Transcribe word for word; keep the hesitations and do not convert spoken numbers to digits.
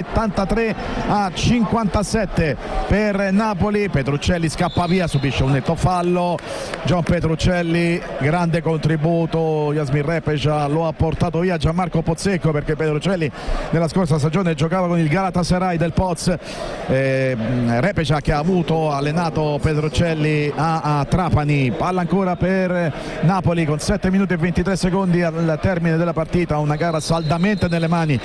settantatré a cinquantasette per Napoli. Petruccelli scappa via, subisce un netto fallo. John Petruccelli, grande contributo, Yasmin Repeja lo ha portato via Gianmarco Pozzecco, perché Petruccelli nella scorsa stagione giocava con il Galatasaray del Poz. eh, Repeja che ha avuto allenato Petruccelli a, a Trapani. Palla ancora per Napoli con sette minuti e ventitré secondi al termine della partita, una gara saldamente nelle mani